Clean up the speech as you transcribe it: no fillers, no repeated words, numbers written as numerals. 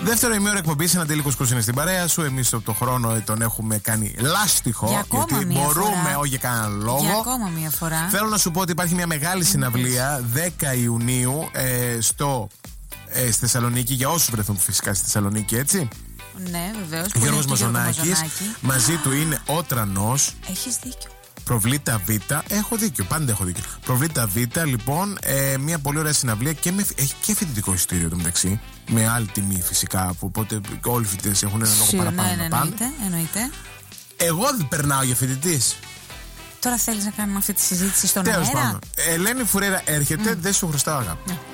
Δεύτερο ημίωρο εκπομπής, ένα Αντέλη Κουσκούς είναι στην παρέα σου. Εμείς το χρόνο τον έχουμε κάνει λάστιχο. Για ακόμα γιατί μία μπορούμε, φορά. όχι για κανέναν λόγο. Για ακόμα μία φορά. Θέλω να σου πω ότι υπάρχει μια μεγάλη συναυλία 10 Ιουνίου στη Θεσσαλονίκη. Για όσους βρεθούν φυσικά στη Θεσσαλονίκη, έτσι. Ναι, βεβαίως. Γιώργος Μαζονάκης. Μαζί του είναι ο Τρανός. Έχεις δίκιο. Προβλήτα Β. Έχω δίκιο, πάντα έχω δίκιο. Προβλήτα Β, λοιπόν, μια πολύ ωραία συναυλία και έχει και φοιτητικό εισιτήριο το μεταξύ. Με άλλη τιμή φυσικά. Οπότε όλοι οι φοιτητές έχουν ένα λόγο παραπάνω να πάνε. Εννοείται. Εγώ δεν περνάω για φοιτητής. Τώρα θέλεις να κάνουμε αυτή τη συζήτηση στον αέρα. Τέλος πάντων. Ελένη Φουρέιρα έρχεται, δεν σου χρωστάω αγάπη.